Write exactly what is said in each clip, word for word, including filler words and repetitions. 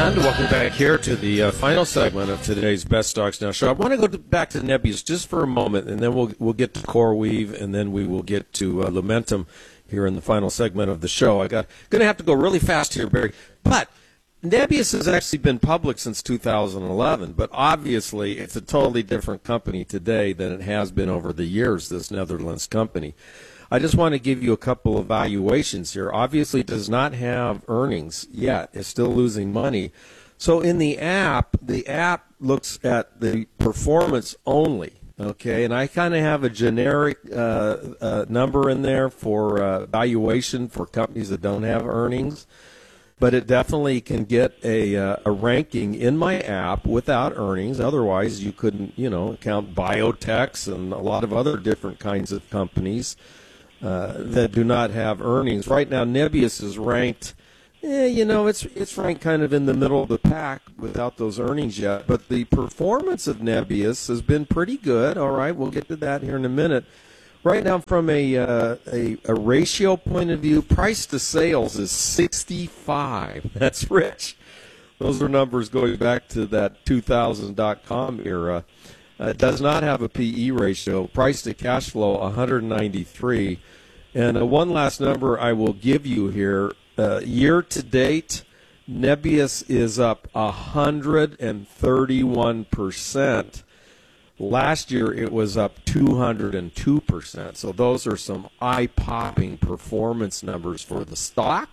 And welcome back here to the uh, final segment of today's Best Stocks Now show. I want to go to, back to Nebius just for a moment, and then we'll we'll get to CoreWeave, and then we will get to uh, Lumentum here in the final segment of the show. I got going to have to go really fast here, Barry. But Nebius has actually been public since two thousand eleven, but obviously it's a totally different company today than it has been over the years, this Netherlands company. I just want to give you a couple of valuations here. Obviously, it does not have earnings yet. It's still losing money. So in the app, the app looks at the performance only, okay? And I kind of have a generic uh, uh, number in there for uh, valuation for companies that don't have earnings. But it definitely can get a, uh, a ranking in my app without earnings. Otherwise, you couldn't, you know, count biotechs and a lot of other different kinds of companies Uh, that do not have earnings. Right now, Nebius is ranked, eh, you know, it's it's ranked kind of in the middle of the pack without those earnings yet. But the performance of Nebius has been pretty good. All right, we'll get to that here in a minute. Right now, from a uh, a, a ratio point of view, price to sales is sixty-five. That's rich. Those are numbers going back to that two thousand dot com era. Uh, it does not have a P E ratio. Price to cash flow, one hundred ninety-three. And uh, one last number I will give you here. Uh, year to date, Nebius is up one hundred thirty-one percent. Last year, it was up two hundred two percent. So those are some eye-popping performance numbers for the stock.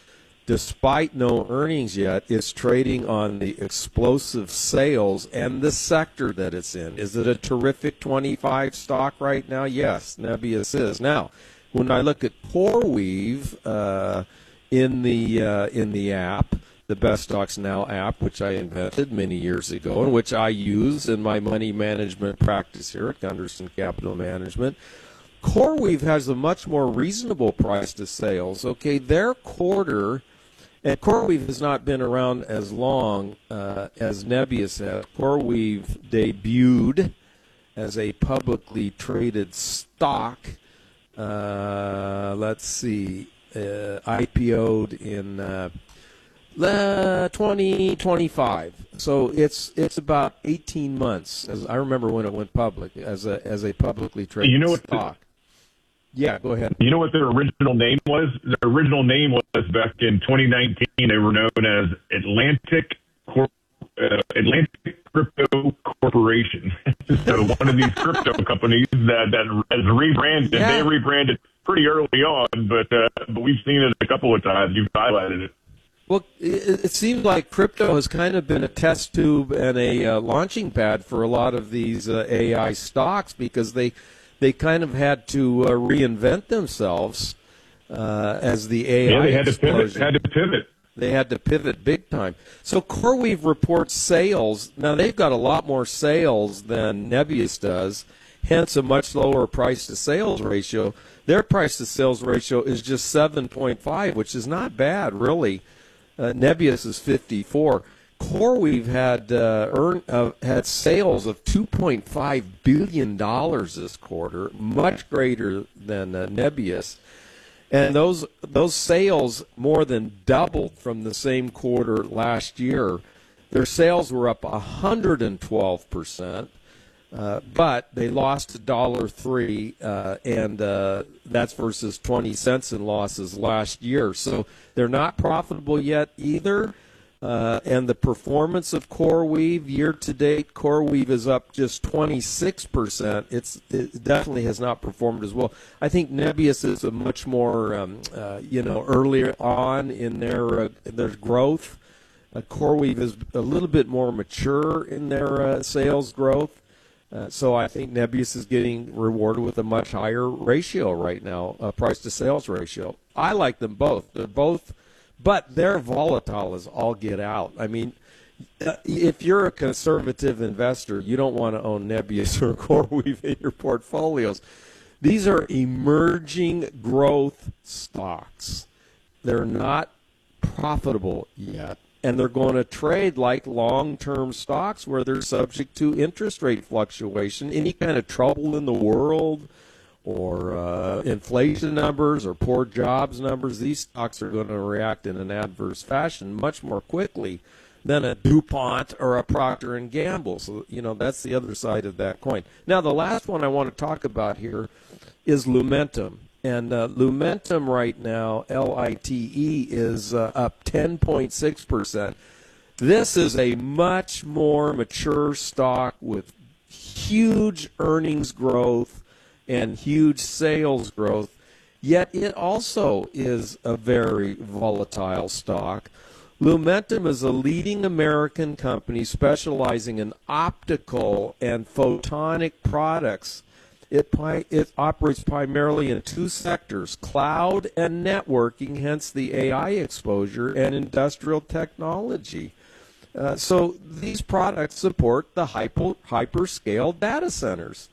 Despite no earnings yet, it's trading on the explosive sales and the sector that it's in. Is it a terrific twenty-five stock right now? Yes, Nebius is. Now, when I look at CoreWeave uh, in the uh, in the app, the Best Stocks Now app, which I invented many years ago and which I use in my money management practice here at Gunderson Capital Management, CoreWeave has a much more reasonable price to sales. Okay, their quarter. And CoreWeave has not been around as long uh, as Nebius has. CoreWeave debuted as a publicly traded stock, uh, let's see, uh, I P O'd in uh, twenty twenty-five. So it's it's about eighteen months, as I remember when it went public, as a as a publicly traded you know what stock. The- Yeah, go ahead. You know what their original name was? Their original name was back in twenty nineteen. They were known as Atlantic Corp, uh, Atlantic Crypto Corporation. So one of these crypto companies that that has rebranded. Yeah. They rebranded pretty early on, but uh, but we've seen it a couple of times. You've highlighted it. Well, it, it seems like crypto has kind of been a test tube and a uh, launching pad for a lot of these uh, A I stocks because they. They kind of had to uh, reinvent themselves uh, as the A I yeah, they had explosion. to pivot. Had to pivot. They had to pivot big time. So CoreWeave reports sales. Now they've got a lot more sales than Nebius does, hence a much lower price to sales ratio. Their price to sales ratio is just seven point five, which is not bad really. Uh, Nebius is fifty-four. CoreWeave had uh, earn, uh, had sales of two point five billion dollars this quarter, much greater than uh, Nebius, and those those sales more than doubled from the same quarter last year. Their sales were up one hundred twelve percent, uh, but they lost one dollar three, uh, and uh, that's versus twenty cents in losses last year. So they're not profitable yet either. Uh, and the performance of CoreWeave year to date, CoreWeave is up just twenty-six percent. It's, it definitely has not performed as well. I think Nebius is a much more, um, uh, you know, earlier on in their uh, their growth. Uh, CoreWeave is a little bit more mature in their uh, sales growth. Uh, so I think Nebius is getting rewarded with a much higher ratio right now, uh, price to sales ratio. I like them both. They're both. But they're volatile as all get out. I mean, if you're a conservative investor, you don't want to own Nebius or CoreWeave in your portfolios. These are emerging growth stocks. They're not profitable yet, and they're going to trade like long-term stocks where they're subject to interest rate fluctuation. Any kind of trouble in the world, or uh, inflation numbers or poor jobs numbers, these stocks are going to react in an adverse fashion much more quickly than a DuPont or a Procter and Gamble. So, you know, that's the other side of that coin. Now, the last one I want to talk about here is Lumentum. And uh, Lumentum right now, L I T E, is uh, up ten point six percent. This is a much more mature stock with huge earnings growth and huge sales growth, yet it also is a very volatile stock. Lumentum is a leading American company specializing in optical and photonic products. It, it operates primarily in two sectors, cloud and networking, hence the A I exposure, and industrial technology. Uh, so these products support the hyper, hyperscale data centers,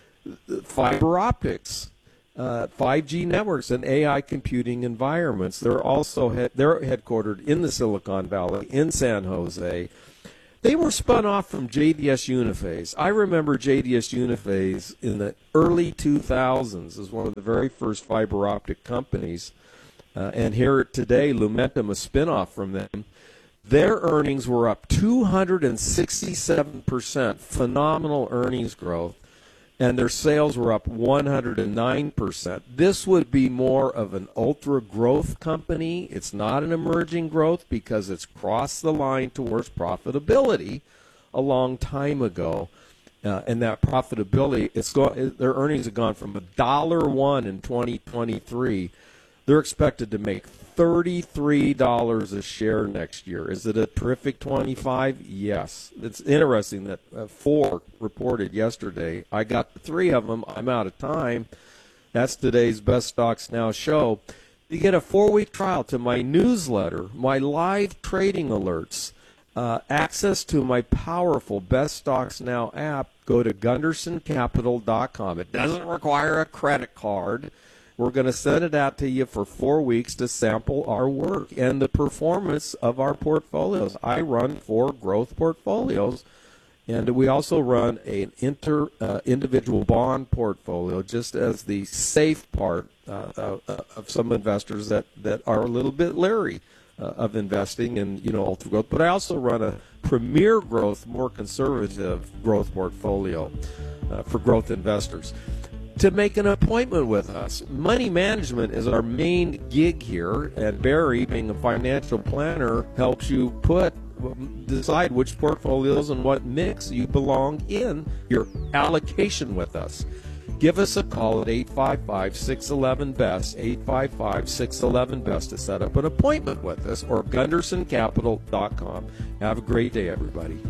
fiber optics, uh, five G networks, and A I computing environments. They're also he- they're headquartered in the Silicon Valley, in San Jose. They were spun off from J D S Uniphase. I remember J D S Uniphase in the early two thousands as one of the very first fiber optic companies. Uh, and here today, Lumentum, a spin-off from them. Their earnings were up two hundred sixty-seven percent, phenomenal earnings growth, and their sales were up one hundred nine percent. This would be more of an ultra-growth company. It's not an emerging growth because it's crossed the line towards profitability a long time ago. Uh, and that profitability, it's go- their earnings have gone from one dollar one in twenty twenty-three. They're expected to make thirty-three dollars a share next year. Is it a terrific twenty-five? Yes. It's interesting that uh, four reported yesterday. I got the three of them. I'm out of time. That's today's Best Stocks Now show. You get a four-week trial to my newsletter, my live trading alerts, uh, access to my powerful Best Stocks Now app. Go to gunderson capital dot com. It doesn't require a credit card. We're going to send it out to you for four weeks to sample our work and the performance of our portfolios. I run four growth portfolios, and we also run an inter uh, individual bond portfolio, just as the safe part uh, uh, of some investors that, that are a little bit leery uh, of investing in, you know, ultra growth. But I also run a premier growth, more conservative growth portfolio uh, for growth investors. To make an appointment with us, money management is our main gig here, and Barry, being a financial planner, helps you put decide which portfolios and what mix you belong in your allocation with us. Give us a call at eight five five, six one one, B E S T, eight five five, six one one, B E S T to set up an appointment with us, or gunderson capital dot com. Have a great day, everybody.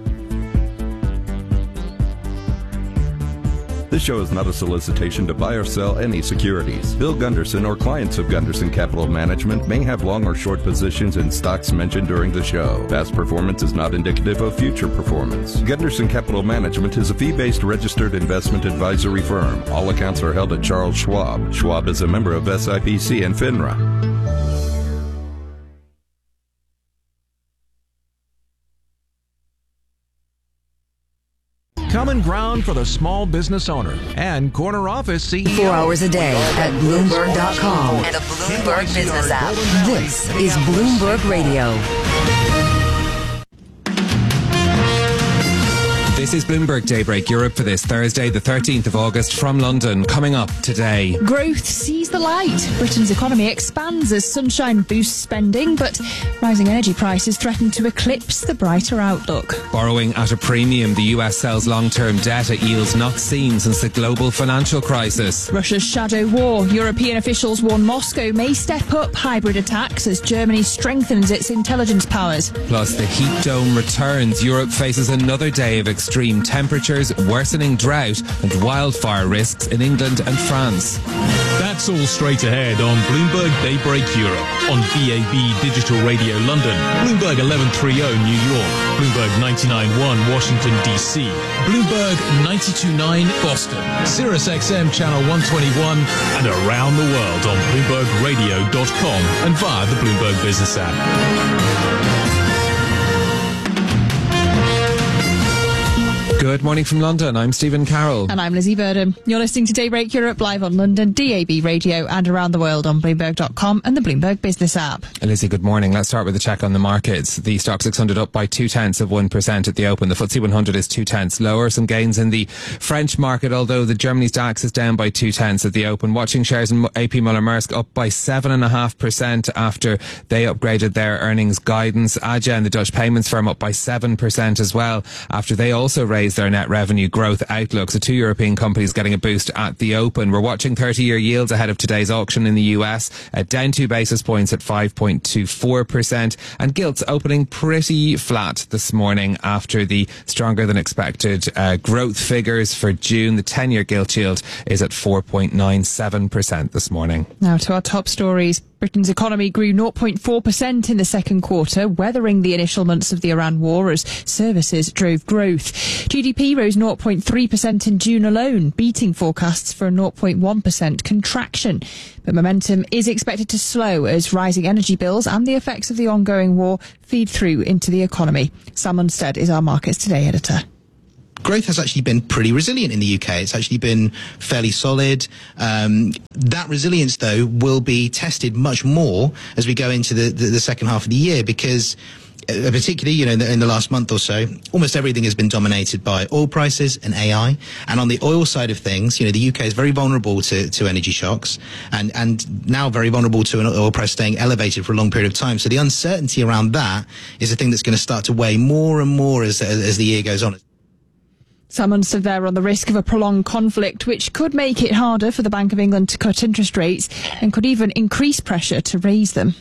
This show is not a solicitation to buy or sell any securities. Bill Gunderson or clients of Gunderson Capital Management may have long or short positions in stocks mentioned during the show. Past performance is not indicative of future performance. Gunderson Capital Management is a fee-based registered investment advisory firm. All accounts are held at Charles Schwab. Schwab is a member of S I P C and FINRA. Common ground for the small business owner and corner office C E O. Four hours a day at Bloomberg dot com and the Bloomberg Business app. This is Bloomberg Radio. This is Bloomberg Daybreak Europe for this Thursday, the thirteenth of August, from London. Coming up today. Growth sees the light. Britain's economy expands as sunshine boosts spending, but rising energy prices threaten to eclipse the brighter outlook. Borrowing at a premium, the U S sells long-term debt at yields not seen since the global financial crisis. Russia's shadow war. European officials warn Moscow may step up hybrid attacks as Germany strengthens its intelligence powers. Plus, the heat dome returns. Europe faces another day of extreme Extreme temperatures, worsening drought and wildfire risks in England and France. That's all straight ahead on Bloomberg Daybreak Europe, on B A B Digital Radio London, Bloomberg eleven thirty New York, Bloomberg ninety-nine point one Washington D C, Bloomberg ninety-two point nine Boston, Sirius X M Channel one twenty-one, and around the world on Bloomberg Radio dot com and via the Bloomberg Business app. Good morning from London. I'm Stephen Carroll. And I'm Lizzie Burdham. You're listening to Daybreak Europe live on London, D A B Radio, and around the world on Bloomberg dot com and the Bloomberg Business app. Lizzie, good morning. Let's start with a check on the markets. The Stock six hundred up by two tenths of one percent at the open. The F T S E one hundred is two tenths lower. Some gains in the French market, although the Germany's DAX is down by two tenths at the open. Watching shares in A P Muller Maersk up by seven and a half percent after they upgraded their earnings guidance. Adyen, the Dutch payments firm, up by seven percent as well after they also raised their net revenue growth outlook. So two European companies getting a boost at the open. We're watching thirty-year yields ahead of today's auction in the U S, uh, down two basis points at five point two four percent, and gilts opening pretty flat this morning after the stronger than expected uh, growth figures for June. The ten-year gilt yield is at four point nine seven percent this morning. Now to our top stories. Britain's economy grew zero point four percent in the second quarter, weathering the initial months of the Iran war as services drove growth. G D P rose zero point three percent in June alone, beating forecasts for a zero point one percent contraction. But momentum is expected to slow as rising energy bills and the effects of the ongoing war feed through into the economy. Sam Munstead is our Markets Today editor. Growth has actually been pretty resilient in the U K. It's actually been fairly solid. Um, that resilience, though, will be tested much more as we go into the, the, the second half of the year because uh, particularly, you know, in the, in the last month or so, almost everything has been dominated by oil prices and A I. And on the oil side of things, you know, the U K is very vulnerable to, to energy shocks and, and now very vulnerable to an oil price staying elevated for a long period of time. So the uncertainty around that is the thing that's going to start to weigh more and more as, as, as the year goes on. Sam Munstead there on the risk of a prolonged conflict, which could make it harder for the Bank of England to cut interest rates and could even increase pressure to raise them.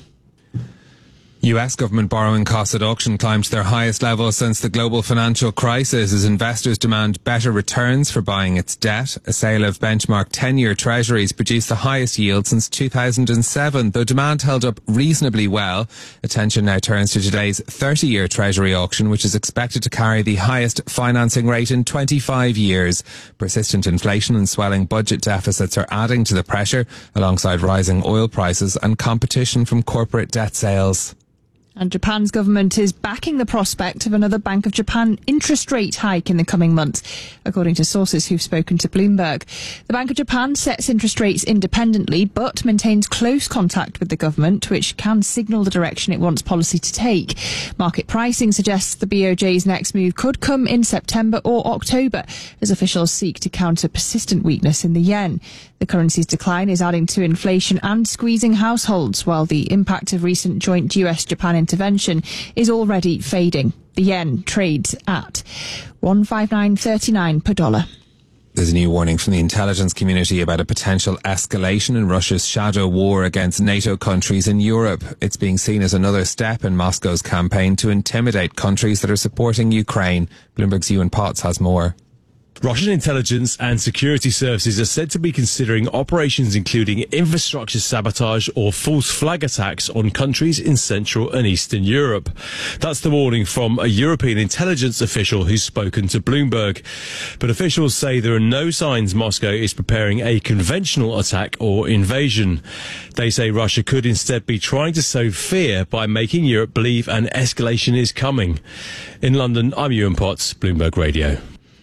U S government borrowing costs at auction climbed to their highest level since the global financial crisis as investors demand better returns for buying its debt. A sale of benchmark ten-year treasuries produced the highest yield since two thousand seven, though demand held up reasonably well. Attention now turns to today's thirty-year treasury auction, which is expected to carry the highest financing rate in twenty-five years. Persistent inflation and swelling budget deficits are adding to the pressure, alongside rising oil prices and competition from corporate debt sales. And Japan's government is backing the prospect of another Bank of Japan interest rate hike in the coming months, according to sources who've spoken to Bloomberg. The Bank of Japan sets interest rates independently, but maintains close contact with the government, which can signal the direction it wants policy to take. Market pricing suggests the B O J's next move could come in September or October, as officials seek to counter persistent weakness in the yen. The currency's decline is adding to inflation and squeezing households, while the impact of recent joint U S Japan intervention is already fading. The yen trades at one fifty-nine thirty-nine per dollar. There's a new warning from the intelligence community about a potential escalation in Russia's shadow war against NATO countries in Europe. It's being seen as another step in Moscow's campaign to intimidate countries that are supporting Ukraine. Bloomberg's Ewan Potts has more. Russian intelligence and security services are said to be considering operations including infrastructure sabotage or false flag attacks on countries in Central and Eastern Europe. That's the warning from a European intelligence official who's spoken to Bloomberg. But officials say there are no signs Moscow is preparing a conventional attack or invasion. They say Russia could instead be trying to sow fear by making Europe believe an escalation is coming. In London, I'm Ewan Potts, Bloomberg Radio.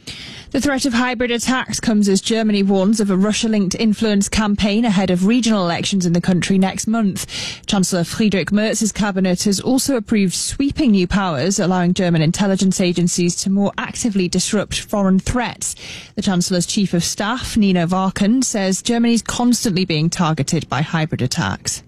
The threat of hybrid attacks comes as Germany warns of a Russia-linked influence campaign ahead of regional elections in the country next month. Chancellor Friedrich Merz's cabinet has also approved sweeping new powers, allowing German intelligence agencies to more actively disrupt foreign threats. The Chancellor's Chief of Staff, Nina Warken, says Germany is constantly being targeted by hybrid attacks.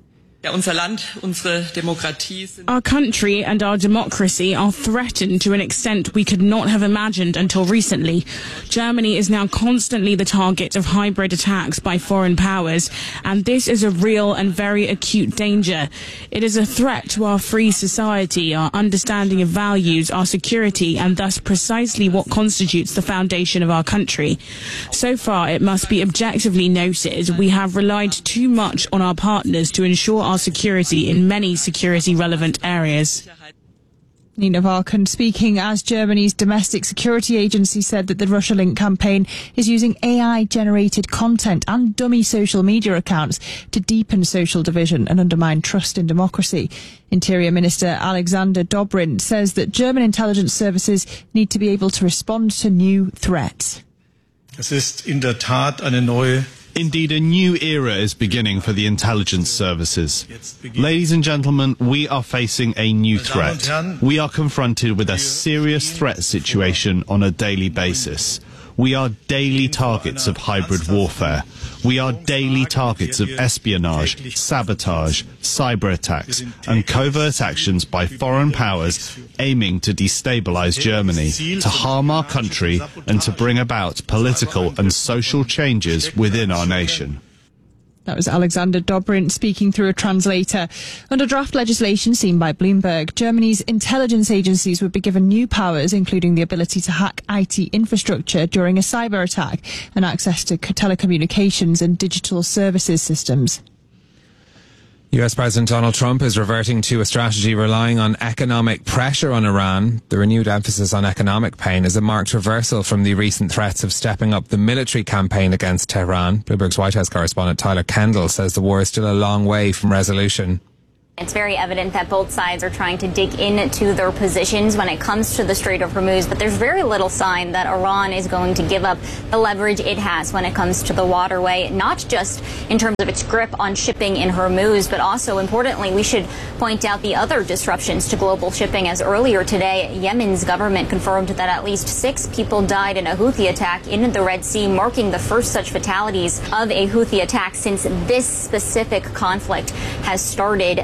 Our country and our democracy are threatened to an extent we could not have imagined until recently. Germany is now constantly the target of hybrid attacks by foreign powers, and this is a real and very acute danger. It is a threat to our free society, our understanding of values, our security, and thus precisely what constitutes the foundation of our country. So far, it must be objectively noted, we have relied too much on our partners to ensure our security in many security-relevant areas. Nina Varkan speaking as Germany's domestic security agency said that the Russia Link campaign is using A I-generated content and dummy social media accounts to deepen social division and undermine trust in democracy. Interior Minister Alexander Dobrindt says that German intelligence services need to be able to respond to new threats. Es ist in der Tat eine neue Indeed, a new era is beginning for the intelligence services. Ladies and gentlemen, we are facing a new threat. We are confronted with a serious threat situation on a daily basis. We are daily targets of hybrid warfare. We are daily targets of espionage, sabotage, cyber attacks, and covert actions by foreign powers aiming to destabilize Germany, to harm our country, and to bring about political and social changes within our nation. That was Alexander Dobrindt speaking through a translator. Under draft legislation seen by Bloomberg, Germany's intelligence agencies would be given new powers, including the ability to hack I T infrastructure during a cyber attack and access to telecommunications and digital services systems. U S President Donald Trump is reverting to a strategy relying on economic pressure on Iran. The renewed emphasis on economic pain is a marked reversal from the recent threats of stepping up the military campaign against Tehran. Bloomberg's White House correspondent Tyler Kendall says the war is still a long way from resolution. It's very evident that both sides are trying to dig into their positions when it comes to the Strait of Hormuz, but there's very little sign that Iran is going to give up the leverage it has when it comes to the waterway, not just in terms of its grip on shipping in Hormuz, but also, importantly, we should point out the other disruptions to global shipping, as earlier today, Yemen's government confirmed that at least six people died in a Houthi attack in the Red Sea, marking the first such fatalities of a Houthi attack since this specific conflict has started.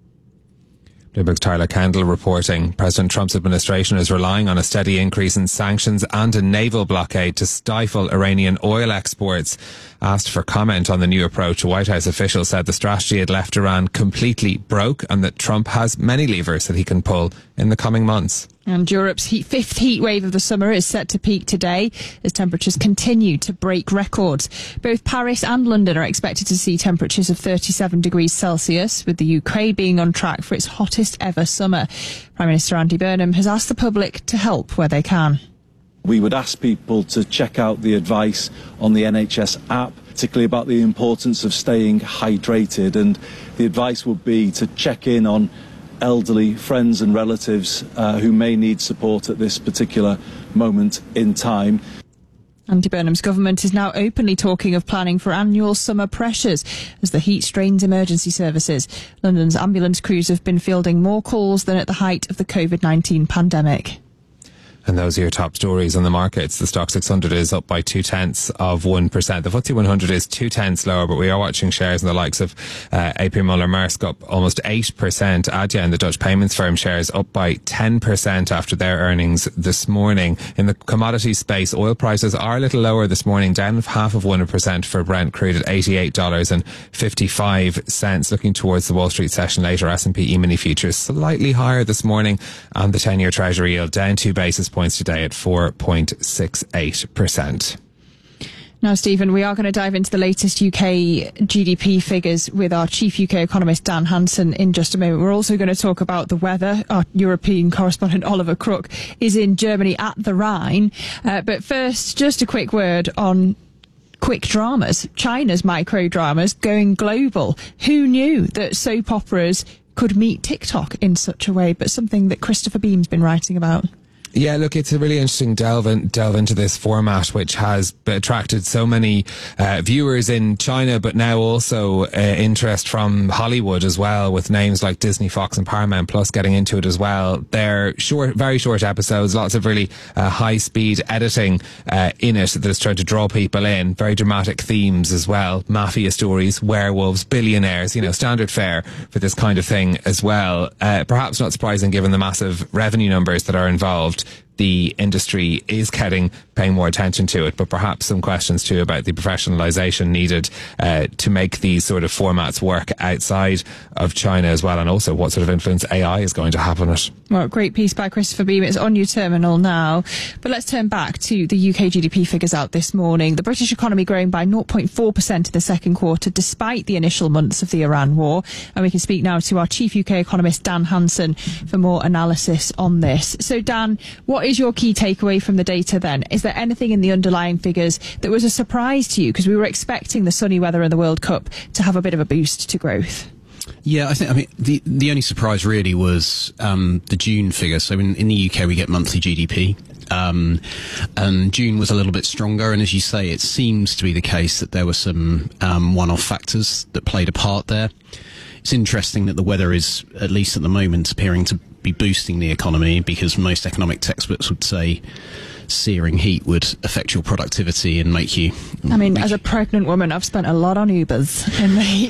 Bloomberg's Tyler Kendall reporting President Trump's administration is relying on a steady increase in sanctions and a naval blockade to stifle Iranian oil exports. Asked for comment on the new approach, a White House official said the strategy had left Iran completely broke and that Trump has many levers that he can pull in the coming months. And Europe's heat, fifth heat wave of the summer is set to peak today as temperatures continue to break records. Both Paris and London are expected to see temperatures of thirty-seven degrees Celsius, with the U K being on track for its hottest ever summer. Prime Minister Andy Burnham has asked the public to help where they can. We would ask people to check out the advice on the N H S app, particularly about the importance of staying hydrated, and the advice would be to check in on elderly friends and relatives uh, who may need support at this particular moment in time. Andy Burnham's government is now openly talking of planning for annual summer pressures as the heat strains emergency services. London's ambulance crews have been fielding more calls than at the height of the COVID nineteen pandemic. And those are your top stories on the markets. The Stock six hundred is up by two tenths of one percent. The F T S E one hundred is two tenths lower, but we are watching shares in the likes of uh, A P Muller Maersk up almost eight percent. Adyen, the Dutch payments firm, shares up by ten percent after their earnings this morning. In the commodities space, oil prices are a little lower this morning, down half of one percent for Brent crude at eighty-eight dollars and fifty-five cents. Looking towards the Wall Street session later, S and P E-mini futures slightly higher this morning, and the ten-year Treasury yield down two basis points today at four point six eight percent. Now, Stephen, we are going to dive into the latest U K G D P figures with our chief U K economist, Dan Hansen, in just a moment. We're also going to talk about the weather. Our European correspondent, Oliver Crook, is in Germany at the Rhine. Uh, but first, just a quick word on quick dramas. China's micro dramas going global. Who knew that soap operas could meet TikTok in such a way? But something that Christopher Beam's been writing about. Yeah, look, it's a really interesting delve, in, delve into this format, which has attracted so many uh, viewers in China, but now also uh, interest from Hollywood as well, with names like Disney, Fox and Paramount Plus getting into it as well. They're short, very short episodes, lots of really uh, high-speed editing uh, in it that is trying to draw people in. Very dramatic themes as well. Mafia stories, werewolves, billionaires, you know, standard fare for this kind of thing as well. Uh, perhaps not surprising given the massive revenue numbers that are involved. the industry is getting paying more attention to it, but perhaps some questions too about the professionalization needed uh, to make these sort of formats work outside of China as well, and also what sort of influence A I is going to have on it. Well, great piece by Christopher Beam. It's on your terminal now. But let's turn back to the U K G D P figures out this morning. The British economy growing by zero point four percent in the second quarter, despite the initial months of the Iran war. And we can speak now to our chief U K economist, Dan Hansen, for more analysis on this. So, Dan, what is your key takeaway from the data then? Is there anything in the underlying figures that was a surprise to you? Because we were expecting the sunny weather in the World Cup to have a bit of a boost to growth. Yeah, I think, I mean, the the only surprise really was um, the June figure. So in, in the U K, we get monthly G D P. Um, and June was a little bit stronger. And as you say, it seems to be the case that there were some um, one-off factors that played a part there. It's interesting that the weather is, at least at the moment, appearing to be boosting the economy, because most economic textbooks would say searing heat would affect your productivity and make you... I mean, as a pregnant woman, I've spent a lot on Ubers in the heat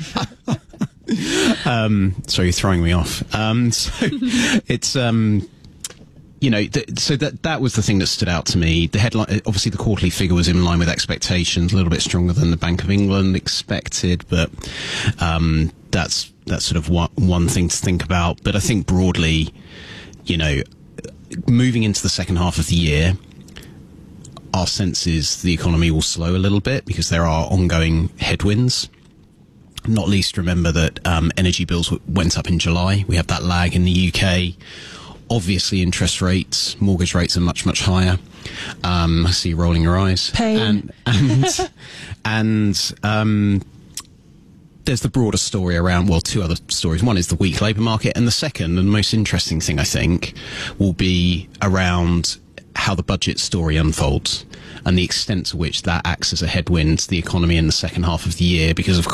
wave. um, so you're throwing me off. Um, so it's... Um, You know, th- so that that was the thing that stood out to me. The headline, obviously, the quarterly figure was in line with expectations, a little bit stronger than the Bank of England expected, but um, that's that's sort of one, one thing to think about. But I think broadly, you know, moving into the second half of the year, our sense is the economy will slow a little bit because there are ongoing headwinds. Not least, remember that um, energy bills w- went up in July. We have that lag in the U K. Obviously, interest rates, mortgage rates are much, much higher. Um, I see you rolling your eyes. Pain. And, and, and um, there's the broader story around, well, two other stories. One is the weak labour market, and the second and most interesting thing, I think, will be around how the budget story unfolds and the extent to which that acts as a headwind to the economy in the second half of the year, because, of